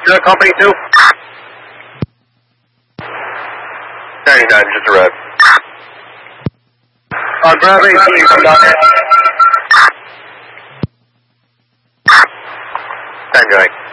Company 2? 99, just arrived. Grab 18, come down here. 10 going.